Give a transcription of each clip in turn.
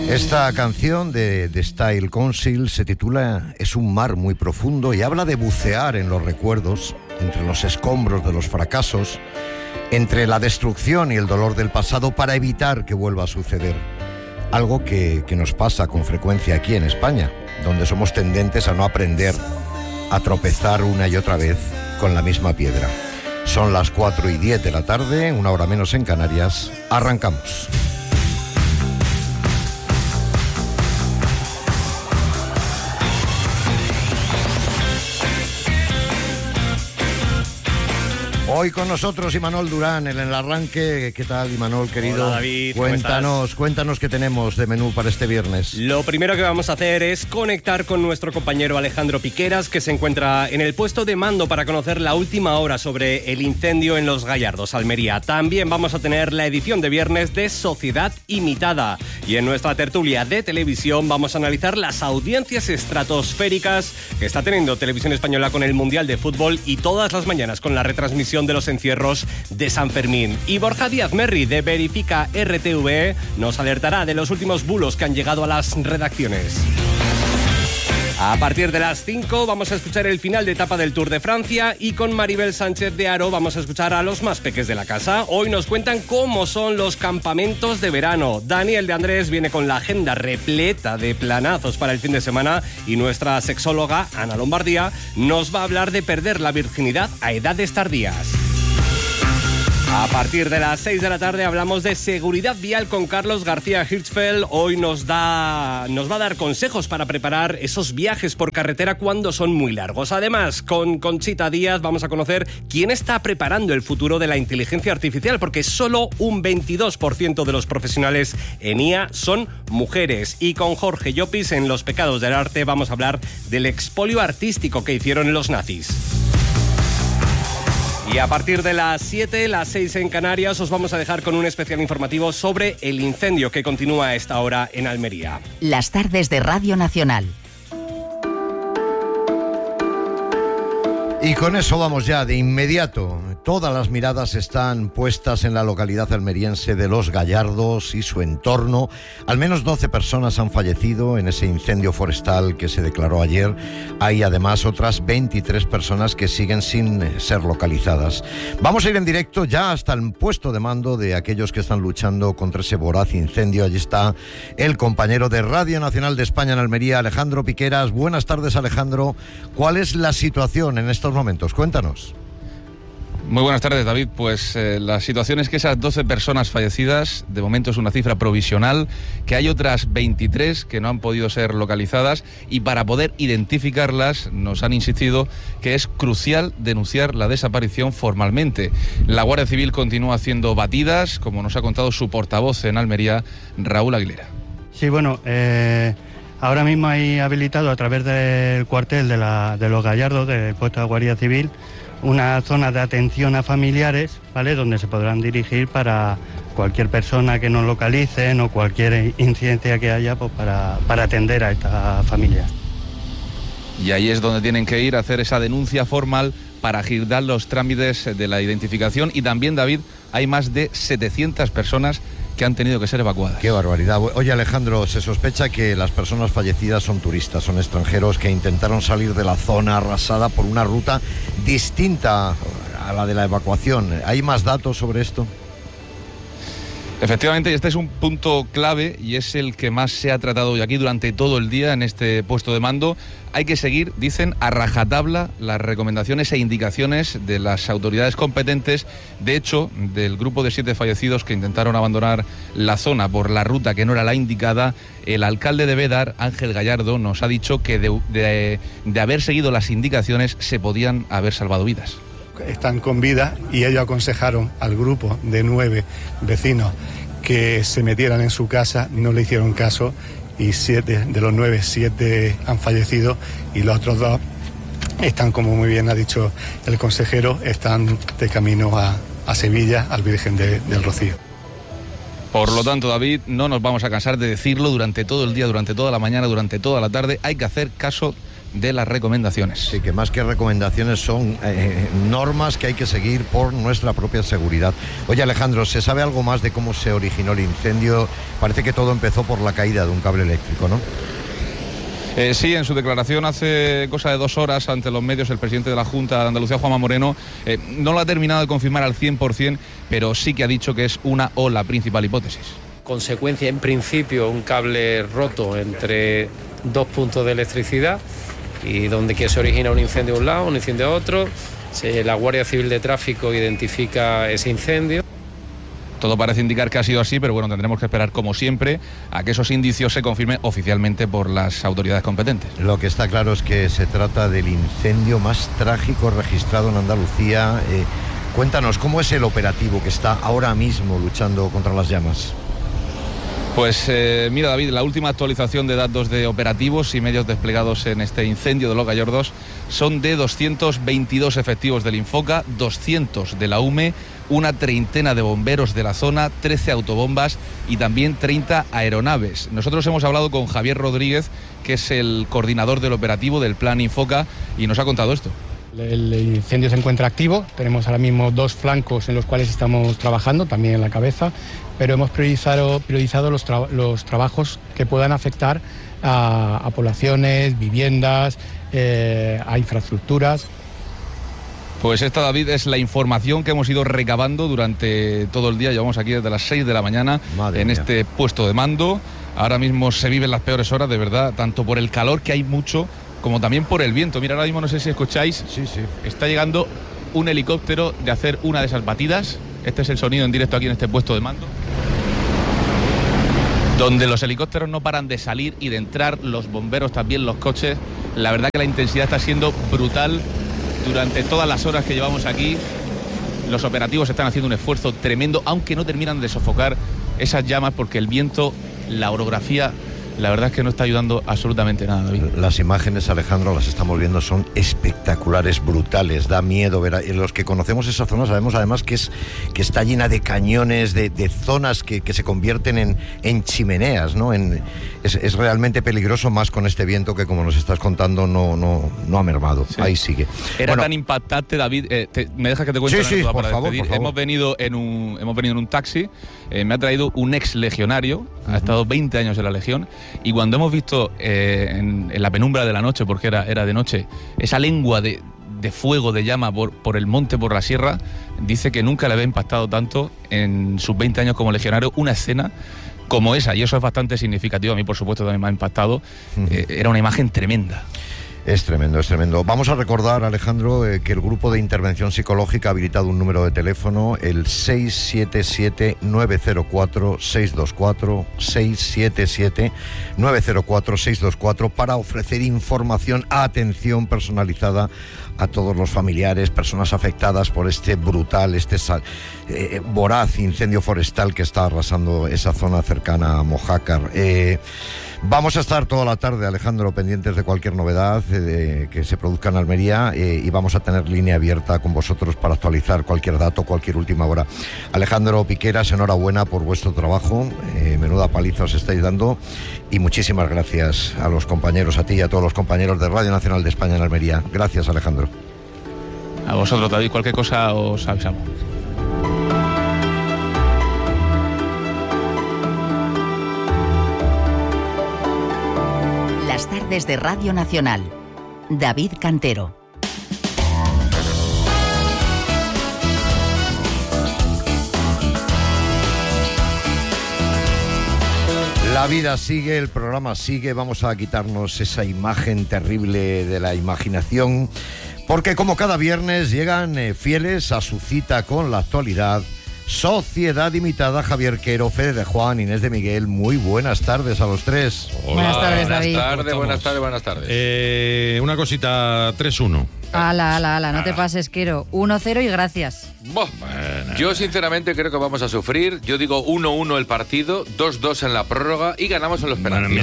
Esta canción de Style Council se titula Es un mar muy profundo y habla de bucear en los recuerdos, entre los escombros de los fracasos, entre la destrucción y el dolor del pasado para evitar que vuelva a suceder. Algo que nos pasa con frecuencia aquí en España, donde somos tendentes a no aprender, a tropezar una y otra vez con la misma piedra. Son las 4:10 de la tarde, una hora menos en Canarias. Arrancamos. Hoy con nosotros Imanol Durán en el arranque. ¿Qué tal, Imanol, querido? Hola, David. Cuéntanos qué tenemos de menú para este viernes. Lo primero que vamos a hacer es conectar con nuestro compañero Alejandro Piqueras, que se encuentra en el puesto de mando para conocer la última hora sobre el incendio en Los Gallardos, Almería. También vamos a tener la edición de viernes de Sociedad Imitada. Y en nuestra tertulia de televisión vamos a analizar las audiencias estratosféricas que está teniendo Televisión Española con el Mundial de Fútbol y todas las mañanas con la retransmisión de los encierros de San Fermín. Y Borja Díaz Merri de Verifica RTV nos alertará de los últimos bulos que han llegado a las redacciones. A partir de las 5 vamos a escuchar el final de etapa del Tour de Francia y con Maribel Sánchez de Haro vamos a escuchar a los más peques de la casa. Hoy nos cuentan cómo son los campamentos de verano. Daniel de Andrés viene con la agenda repleta de planazos para el fin de semana y nuestra sexóloga Ana Lombardía nos va a hablar de perder la virginidad a edades tardías. A partir de las 6 de la tarde hablamos de seguridad vial con Carlos García Hirschfeld. Hoy nos va a dar consejos para preparar esos viajes por carretera cuando son muy largos. Además, con Conchita Díaz vamos a conocer quién está preparando el futuro de la inteligencia artificial, porque solo un 22% de los profesionales en IA son mujeres. Y con Jorge Llopis en Los pecados del arte vamos a hablar del expolio artístico que hicieron los nazis. Y a partir de las 7, las 6 en Canarias, os vamos a dejar con un especial informativo sobre el incendio que continúa a esta hora en Almería. Las tardes de Radio Nacional. Y con eso vamos ya de inmediato. Todas las miradas están puestas en la localidad almeriense de Los Gallardos y su entorno. Al menos 12 personas han fallecido en ese incendio forestal que se declaró ayer. Hay además otras 23 personas que siguen sin ser localizadas. Vamos a ir en directo ya hasta el puesto de mando de aquellos que están luchando contra ese voraz incendio. Allí está el compañero de Radio Nacional de España en Almería, Alejandro Piqueras. Buenas tardes, Alejandro. ¿Cuál es la situación en estos momentos? Cuéntanos. Muy buenas tardes, David. Pues la situación es que esas 12 personas fallecidas, de momento es una cifra provisional, que hay otras 23 que no han podido ser localizadas y para poder identificarlas nos han insistido que es crucial denunciar la desaparición formalmente. La Guardia Civil continúa haciendo batidas, como nos ha contado su portavoz en Almería, Raúl Aguilera. Sí, bueno, ahora mismo hay habilitado a través del cuartel de Los Gallardos, del puesto de Guardia Civil, una zona de atención a familiares, ¿vale?, donde se podrán dirigir para cualquier persona que nos localicen o cualquier incidencia que haya, pues para atender a esta familia. Y ahí es donde tienen que ir a hacer esa denuncia formal para agilizar los trámites de la identificación. Y también, David, hay más de 700 personas que han tenido que ser evacuadas. ¡Qué barbaridad! Oye, Alejandro, se sospecha que las personas fallecidas son turistas, son extranjeros que intentaron salir de la zona arrasada por una ruta distinta a la de la evacuación. ¿Hay más datos sobre esto? Efectivamente, este es un punto clave y es el que más se ha tratado hoy aquí durante todo el día en este puesto de mando. Hay que seguir, dicen, a rajatabla las recomendaciones e indicaciones de las autoridades competentes. De hecho, del grupo de 7 fallecidos que intentaron abandonar la zona por la ruta que no era la indicada, el alcalde de Bédar, Ángel Gallardo, nos ha dicho que de haber seguido las indicaciones se podían haber salvado vidas. Están con vida y ellos aconsejaron al grupo de 9 vecinos que se metieran en su casa, no le hicieron caso y 7 de los 9, 7 han fallecido y los otros 2 están, como muy bien ha dicho el consejero, están de camino a Sevilla, al Virgen del Rocío. Por lo tanto, David, no nos vamos a cansar de decirlo durante todo el día, durante toda la mañana, durante toda la tarde. Hay que hacer caso de las recomendaciones. Sí, que más que recomendaciones son normas que hay que seguir por nuestra propia seguridad. Oye, Alejandro, ¿se sabe algo más de cómo se originó el incendio? Parece que todo empezó por la caída de un cable eléctrico, ¿no? Sí, en su declaración hace cosa de 2 horas ante los medios, el presidente de la Junta de Andalucía, Juanma Moreno, no lo ha terminado de confirmar al 100%, pero sí que ha dicho que es una o la principal hipótesis. Consecuencia, en principio, un cable roto entre 2 puntos de electricidad y donde que se origina un incendio a un lado, un incendio a otro. La Guardia Civil de Tráfico identifica ese incendio. Todo parece indicar que ha sido así, pero bueno, tendremos que esperar, como siempre, a que esos indicios se confirmen oficialmente por las autoridades competentes. Lo que está claro es que se trata del incendio más trágico registrado en Andalucía. Cuéntanos, ¿cómo es el operativo que está ahora mismo luchando contra las llamas? Pues mira, David, la última actualización de datos de operativos y medios desplegados en este incendio de Los Gallardos son de 222 efectivos del Infoca, 200 de la UME, una treintena de bomberos de la zona, 13 autobombas y también 30 aeronaves. Nosotros hemos hablado con Javier Rodríguez, que es el coordinador del operativo del Plan Infoca, y nos ha contado esto. El incendio se encuentra activo, tenemos ahora mismo 2 flancos en los cuales estamos trabajando, también en la cabeza, pero hemos priorizado los trabajos que puedan afectar a poblaciones, viviendas, a infraestructuras. Pues esta, David, es la información que hemos ido recabando durante todo el día. Llevamos aquí desde las 6 de la mañana en este puesto de mando. Ahora mismo se viven las peores horas, de verdad, tanto por el calor, que hay mucho, como también por el viento. Mira, ahora mismo no sé si escucháis, sí. Está llegando un helicóptero de hacer una de esas batidas. Este es el sonido en directo aquí en este puesto de mando, donde los helicópteros no paran de salir y de entrar, los bomberos también, los coches. La verdad que la intensidad está siendo brutal durante todas las horas que llevamos aquí. Los operativos están haciendo un esfuerzo tremendo, aunque no terminan de sofocar esas llamas, porque el viento, la orografía, la verdad es que no está ayudando absolutamente nada, David. Las imágenes, Alejandro, las estamos viendo, son espectaculares, brutales, da miedo ver. Los que conocemos esa zona sabemos además que está llena de cañones, de zonas que se convierten en chimeneas, ¿no? Es realmente peligroso, más con este viento que, como nos estás contando, no ha mermado. Sí. Ahí sigue. Era tan impactante, David. ¿Me dejas que te cuente? Sí, por favor. Hemos venido en un taxi. Me ha traído un ex legionario, ha estado 20 años en la Legión, y cuando hemos visto en la penumbra de la noche, porque era de noche, esa lengua de fuego, de llama por el monte, por la sierra, dice que nunca le había impactado tanto en sus 20 años como legionario una escena como esa, y eso es bastante significativo. A mí, por supuesto, también me ha impactado. Era una imagen tremenda. Es tremendo, es tremendo. Vamos a recordar, Alejandro, que el grupo de intervención psicológica ha habilitado un número de teléfono, el 677-904-624, 677-904-624, para ofrecer información, atención personalizada a todos los familiares, personas afectadas por este brutal, voraz incendio forestal que está arrasando esa zona cercana a Mojácar. Vamos a estar toda la tarde, Alejandro, pendientes de cualquier novedad que se produzca en Almería, y vamos a tener línea abierta con vosotros para actualizar cualquier dato, cualquier última hora. Alejandro Piqueras, enhorabuena por vuestro trabajo, menuda paliza os estáis dando, y muchísimas gracias a los compañeros, a ti y a todos los compañeros de Radio Nacional de España en Almería. Gracias, Alejandro. A vosotros, David, cualquier cosa os avisamos. Las tardes de Radio Nacional. David Cantero. La vida sigue, el programa sigue, vamos a quitarnos esa imagen terrible de la imaginación, porque como cada viernes llegan fieles a su cita con la actualidad. Sociedad Imitada, Javier Quero, Fede de Juan, Inés de Miguel. Muy buenas tardes a los tres. Hola. Buenas tardes, David. Buenas tardes. Una cosita, 3-1. Ala, no te pases, Quero. 1-0 y gracias. Bueno. Yo sinceramente creo que vamos a sufrir. Yo digo 1-1 el partido, 2-2 en la prórroga y ganamos en los penaltis.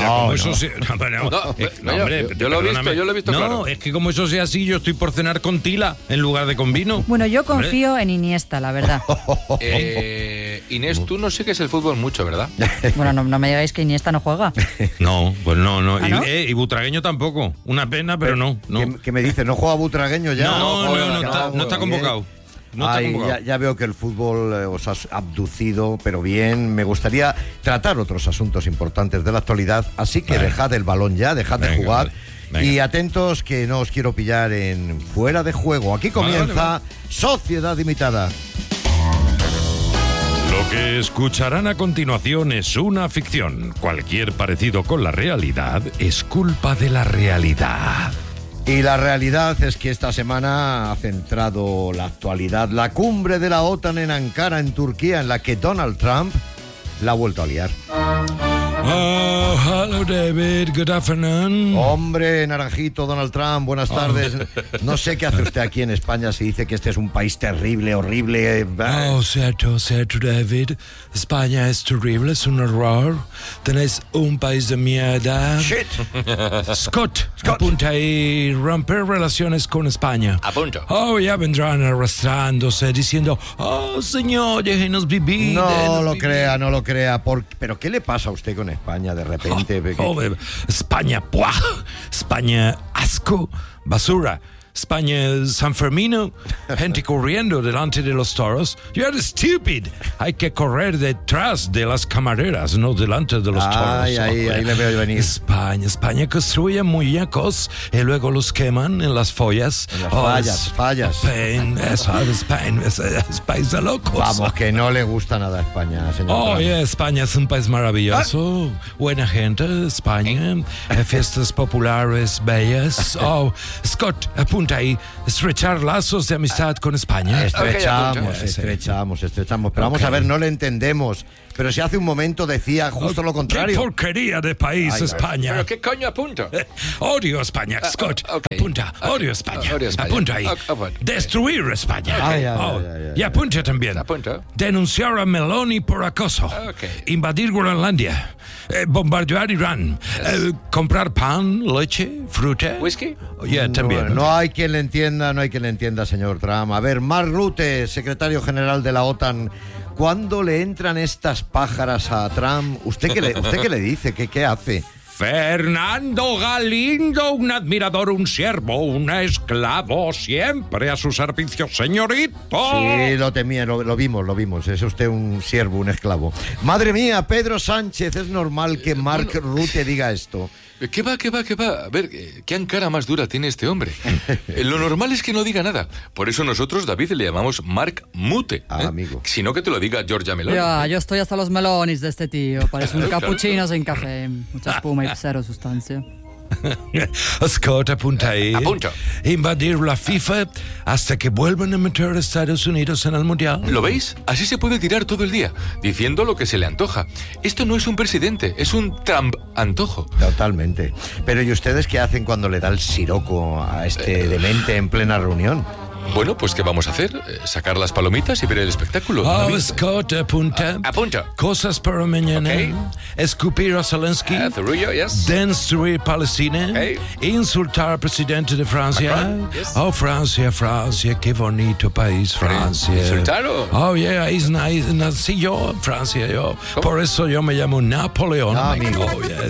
Yo lo he visto claro. No, es que como eso sea así, yo estoy por cenar con tila en lugar de con vino. Bueno, yo confío en Iniesta, la verdad. Inés, tú no sigues el fútbol mucho, ¿verdad? Bueno, no me digáis que Iniesta no juega. No, pues no. ¿Ah, no? Y Butragueño tampoco. Una pena, pero no. ¿Qué me dice? ¿No juega Butragueño ya? No está convocado. Ya veo que el fútbol os ha abducido, pero bien. Me gustaría tratar otros asuntos importantes de la actualidad, así que dejad el balón ya, dejad de jugar. Venga. Y atentos que no os quiero pillar en fuera de juego. Aquí comienza Sociedad Limitada. Lo que escucharán a continuación es una ficción. Cualquier parecido con la realidad es culpa de la realidad. Y la realidad es que esta semana ha centrado la actualidad la cumbre de la OTAN en Ankara, en Turquía, en la que Donald Trump la ha vuelto a liar. Oh, hello David, good afternoon. Hombre, Naranjito, Donald Trump, buenas tardes. No sé qué hace usted aquí en España si dice que este es un país terrible, horrible. Cierto, David. España es terrible, es un horror. Tenéis un país de mierda. Shit. Scott, apunta ahí, romper relaciones con España. Apunto. Oh, ya vendrán arrastrándose, diciendo, señor, déjenos vivir. No lo crea. ¿Pero qué le pasa a usted con España de repente? España, ¡puah! España, asco, basura. España, San Fermino, gente corriendo delante de los toros. You are stupid. Hay que correr detrás de las camareras, no delante de los toros. Ahí le veo venir. España construye muñecos y luego los queman en las follas. En las fallas. Spain, es país de locos. Vamos, que no le gusta nada a España, señor. España es un país maravilloso. Buena gente, España. Fiestas populares, bellas. Scott, apunta ahí, estrechar lazos de amistad con España. Estrechamos. Pero vamos a ver, no le entendemos. Pero si hace un momento decía justo lo contrario. ¡Qué porquería de país, España! ¿Pero qué coño apunto? Odio España, Scott. Apunta, odio España. Apunta ahí. Destruir España. Y apunta también. Apunto. Denunciar a Meloni por acoso. Invadir Groenlandia. Bombardear Irán. Comprar pan, leche, fruta. ¿Whisky? También. No hay quien le entienda, señor Trump. A ver, Mark Rutte, secretario general de la OTAN. ¿Cuándo le entran estas pájaras a Trump? ¿Usted qué le dice? ¿Qué hace? Fernando Galindo, un admirador, un siervo, un esclavo, siempre a su servicio, señorito. Sí, lo temía, lo vimos. Es usted un siervo, un esclavo. Madre mía, Pedro Sánchez, es normal que Mark Rutte diga esto. ¿Qué va? A ver, ¿qué Ankara más dura tiene este hombre? Lo normal es que no diga nada. Por eso nosotros, David, le llamamos Mark Mute. Amigo. Sino que te lo diga Giorgia Meloni. Yo estoy hasta los melones de este tío. Parece un cappuccino sin café. Mucha espuma y cero sustancia. Scott, apunta ahí. Apunto. Invadir la FIFA hasta que vuelvan a meter a Estados Unidos en el Mundial. ¿Lo veis? Así se puede tirar todo el día, diciendo lo que se le antoja. Esto no es un presidente, es un Trump antojo. Totalmente. Pero ¿y ustedes qué hacen cuando le da el siroco a este demente en plena reunión? Bueno, pues ¿qué vamos a hacer? Sacar las palomitas y ver el espectáculo. Scott, apunta. Apunta. Cosas para mañana. Escupir a Zelensky. Zurullo, yes. Destruir Palestina. Insultar al presidente de Francia. Macron, yes. Francia, qué bonito país, Francia. ¿Insultarlo? Nací yo en Francia, yo. Por eso yo me llamo Napoleón. Amigo.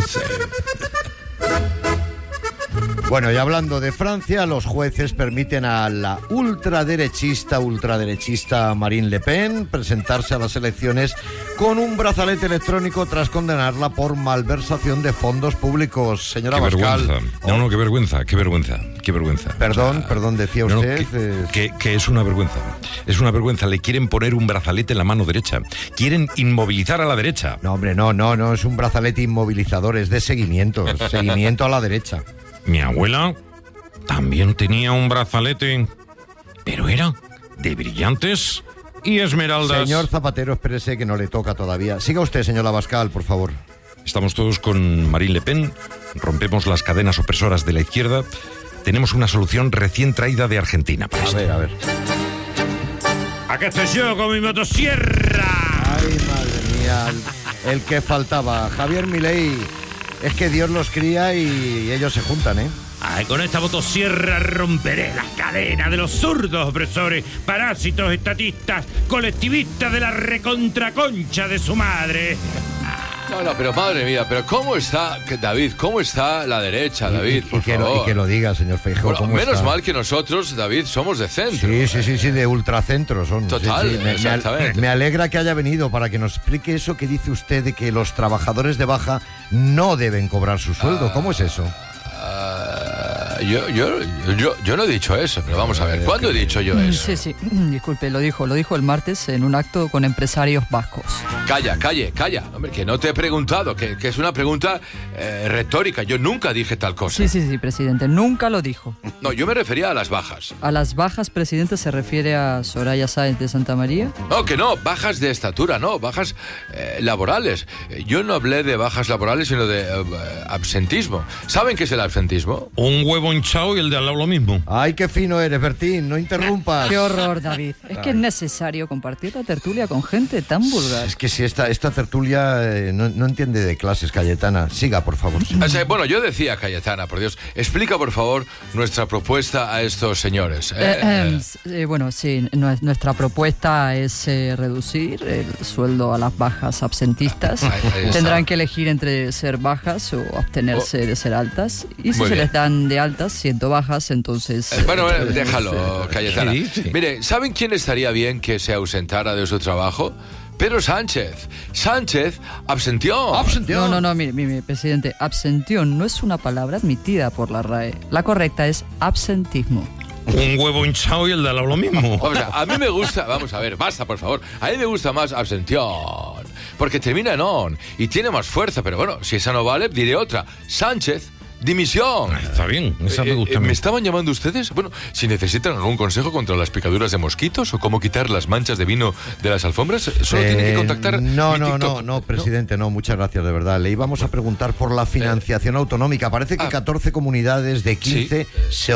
Bueno, y hablando de Francia, los jueces permiten a la ultraderechista Marine Le Pen presentarse a las elecciones con un brazalete electrónico tras condenarla por malversación de fondos públicos. Señora Abascal. No, qué vergüenza. Perdón, decía usted. Que es una vergüenza. Es una vergüenza. Le quieren poner un brazalete en la mano derecha. Quieren inmovilizar a la derecha. No, hombre, no es un brazalete inmovilizador, es de seguimiento a la derecha. Mi abuela también tenía un brazalete, pero era de brillantes y esmeraldas. Señor Zapatero, espérese que no le toca todavía. Siga usted, señor Abascal, por favor. Estamos todos con Marine Le Pen, rompemos las cadenas opresoras de la izquierda. Tenemos una solución recién traída de Argentina para esto. A ver. Acá estoy yo con mi motosierra. Ay, madre mía, el que faltaba. Javier Milei. Es que Dios los cría y ellos se juntan, ¿eh? Ay, con esta motosierra romperé las cadenas de los zurdos opresores, parásitos, estatistas, colectivistas de la recontraconcha de su madre. No, pero madre mía, pero ¿cómo está, David? ¿Cómo está la derecha, David? Por favor. Y que lo diga, señor Feijóo. Bueno, menos mal que nosotros, David, somos de centro. Sí, de ultracentro son. Total, sí. exactamente. Me alegra que haya venido para que nos explique eso que dice usted de que los trabajadores de baja no deben cobrar su sueldo. ¿Cómo es eso? Yo no he dicho eso, pero vamos a ver, ¿cuándo he dicho yo eso? Sí, disculpe, lo dijo el martes en un acto con empresarios vascos. Calla, hombre, que no te he preguntado, que es una pregunta retórica, yo nunca dije tal cosa. Sí, presidente, nunca lo dijo. No, yo me refería a las bajas. ¿A las bajas, presidente, se refiere a Soraya Sáenz de Santa María? No, que no, bajas de estatura, no, bajas laborales. Yo no hablé de bajas laborales, sino de absentismo. ¿Saben qué es el absentismo? Un huevo hinchado y el de al lado lo mismo. Ay, qué fino eres, Bertín, no interrumpas. Qué horror, David. Es que es necesario compartir la tertulia con gente tan vulgar. Es que si esta tertulia no entiende de clases, Cayetana. Siga, por favor. Sí. O sea, bueno, yo decía, Cayetana, por Dios, explica, por favor, nuestra propuesta a estos señores. Bueno, sí, nuestra propuesta es reducir el sueldo a las bajas absentistas. Tendrán que elegir entre ser bajas o abstenerse de ser altas. Y si se les dan de altas, siendo bajas, entonces... Bueno, déjalo, Cayetana. Sí. Mire, ¿saben quién estaría bien que se ausentara de su trabajo? Pedro Sánchez. Sánchez, absentión. No, mire, presidente, absentión no es una palabra admitida por la RAE. La correcta es absentismo. Un huevo hinchado y el de al lado lo mismo. O sea, a mí me gusta, vamos a ver, basta, por favor. A mí me gusta más absentión, porque termina en on y tiene más fuerza, pero bueno, si esa no vale, diré otra. Sánchez, dimisión. Está bien, esa me gusta. ¿Me estaban llamando ustedes? Bueno, si necesitan algún consejo contra las picaduras de mosquitos o cómo quitar las manchas de vino de las alfombras, solo tienen que contactar No, presidente, no, muchas gracias, de verdad. Le íbamos a preguntar por la financiación autonómica. Parece que 14 comunidades de 15 se